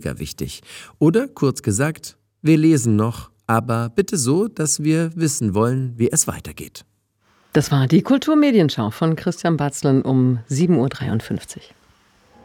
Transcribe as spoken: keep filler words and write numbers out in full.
weniger wichtig. Oder kurz gesagt, wir lesen noch, aber bitte so, dass wir wissen wollen, wie es weitergeht. Das war die Kulturmedienschau von Christian Batzlen um sieben Uhr dreiundfünfzig.